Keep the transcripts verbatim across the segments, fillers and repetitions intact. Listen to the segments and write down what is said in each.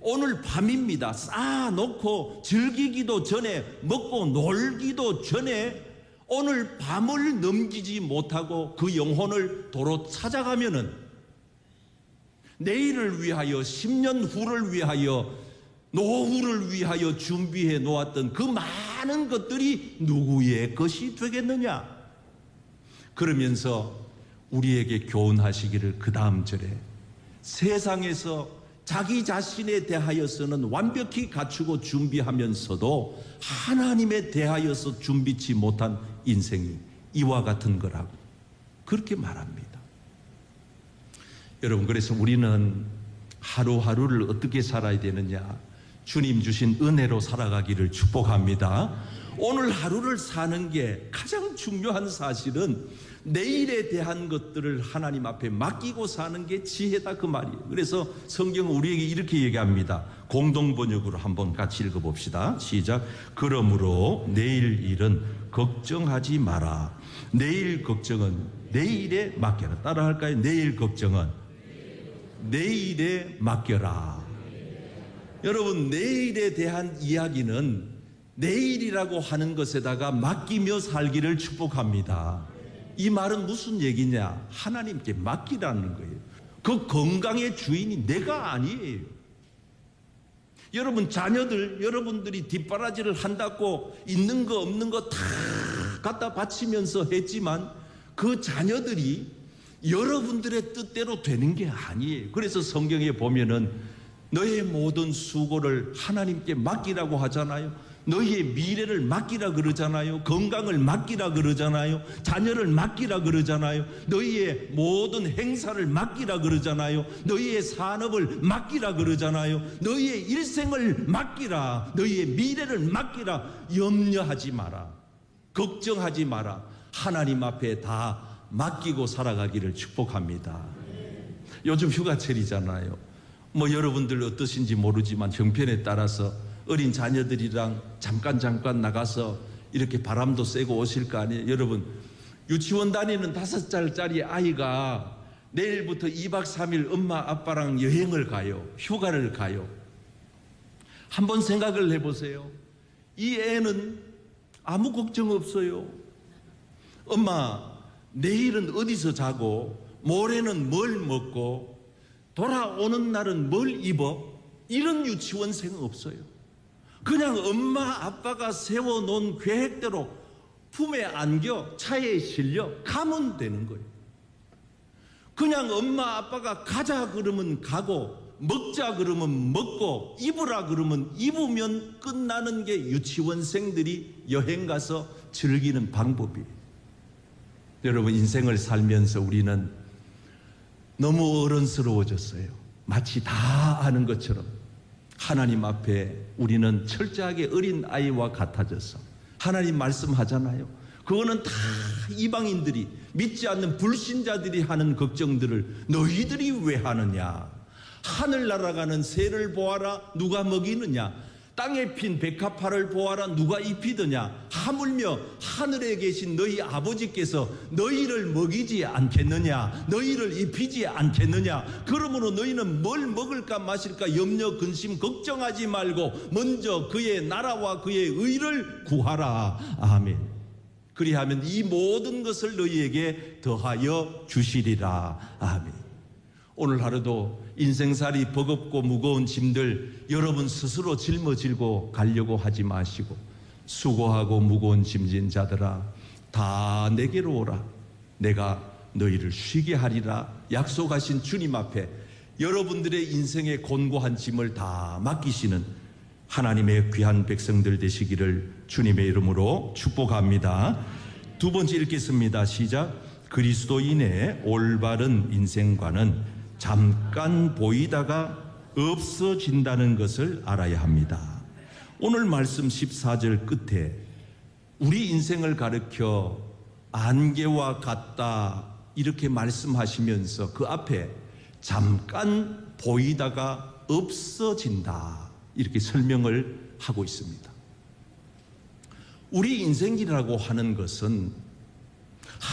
오늘 밤입니다. 쌓아놓고 즐기기도 전에, 먹고 놀기도 전에 오늘 밤을 넘기지 못하고 그 영혼을 도로 찾아가면은 내일을 위하여, 십 년 후를 위하여, 노후를 위하여 준비해 놓았던 그 많은 것들이 누구의 것이 되겠느냐? 그러면서 우리에게 교훈하시기를 그 다음 절에 세상에서 자기 자신에 대하여서는 완벽히 갖추고 준비하면서도 하나님에 대하여서 준비치 못한 인생이 이와 같은 거라고 그렇게 말합니다. 여러분, 그래서 우리는 하루하루를 어떻게 살아야 되느냐? 주님 주신 은혜로 살아가기를 축복합니다. 오늘 하루를 사는 게 가장 중요한 사실은 내일에 대한 것들을 하나님 앞에 맡기고 사는 게 지혜다, 그 말이에요. 그래서 성경은 우리에게 이렇게 얘기합니다. 공동번역으로 한번 같이 읽어봅시다. 시작. 그러므로 내일 일은 걱정하지 마라. 내일 걱정은 내일에 맡겨라. 따라 할까요? 내일 걱정은 내일에 맡겨라. 여러분, 내일에 대한 이야기는 내일이라고 하는 것에다가 맡기며 살기를 축복합니다. 이 말은 무슨 얘기냐? 하나님께 맡기라는 거예요. 그 건강의 주인이 내가 아니에요. 여러분, 자녀들, 여러분들이 뒷바라지를 한다고 있는 거 없는 거 다 갖다 바치면서 했지만 그 자녀들이 여러분들의 뜻대로 되는 게 아니에요. 그래서 성경에 보면은 너의 모든 수고를 하나님께 맡기라고 하잖아요. 너희의 미래를 맡기라 그러잖아요. 건강을 맡기라 그러잖아요. 자녀를 맡기라 그러잖아요. 너희의 모든 행사를 맡기라 그러잖아요. 너희의 산업을 맡기라 그러잖아요. 너희의 일생을 맡기라. 너희의 미래를 맡기라. 염려하지 마라. 걱정하지 마라. 하나님 앞에 다 맡기고 살아가기를 축복합니다. 요즘 휴가철이잖아요. 뭐 여러분들 어떠신지 모르지만 형편에 따라서 어린 자녀들이랑 잠깐 잠깐 나가서 이렇게 바람도 쐬고 오실 거 아니에요. 여러분, 유치원 다니는 다섯 살짜리 아이가 내일부터 이 박 삼 일 엄마 아빠랑 여행을 가요. 휴가를 가요. 한번 생각을 해보세요. 이 애는 아무 걱정 없어요. 엄마, 내일은 어디서 자고 모레는 뭘 먹고 돌아오는 날은 뭘 입어? 이런 유치원생은 없어요. 그냥 엄마 아빠가 세워놓은 계획대로 품에 안겨 차에 실려 가면 되는 거예요. 그냥 엄마 아빠가 가자 그러면 가고 먹자 그러면 먹고 입으라 그러면 입으면 끝나는 게 유치원생들이 여행 가서 즐기는 방법이에요. 여러분, 인생을 살면서 우리는 너무 어른스러워졌어요. 마치 다 아는 것처럼 하나님 앞에 우리는 철저하게 어린 아이와 같아져서 하나님 말씀하잖아요. 그거는 다 이방인들이, 믿지 않는 불신자들이 하는 걱정들을 너희들이 왜 하느냐? 하늘 날아가는 새를 보아라, 누가 먹이느냐? 땅에 핀 백합화를 보아라, 누가 입히느냐? 하물며 하늘에 계신 너희 아버지께서 너희를 먹이지 않겠느냐? 너희를 입히지 않겠느냐? 그러므로 너희는 뭘 먹을까 마실까 염려 근심 걱정하지 말고 먼저 그의 나라와 그의 의를 구하라. 아멘. 그리하면 이 모든 것을 너희에게 더하여 주시리라. 아멘. 오늘 하루도 인생살이 버겁고 무거운 짐들 여러분 스스로 짊어지고 가려고 하지 마시고, 수고하고 무거운 짐진 자들아 다 내게로 오라. 내가 너희를 쉬게 하리라. 약속하신 주님 앞에 여러분들의 인생의 곤고한 짐을 다 맡기시는 하나님의 귀한 백성들 되시기를 주님의 이름으로 축복합니다. 두 번째 읽겠습니다. 시작. 그리스도인의 올바른 인생관은 잠깐 보이다가 없어진다는 것을 알아야 합니다. 오늘 말씀 십사 절 끝에 우리 인생을 가르쳐 안개와 같다 이렇게 말씀하시면서 그 앞에 잠깐 보이다가 없어진다 이렇게 설명을 하고 있습니다. 우리 인생이라고 하는 것은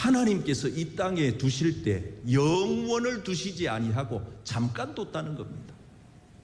하나님께서 이 땅에 두실 때 영원을 두시지 아니하고 잠깐 뒀다는 겁니다.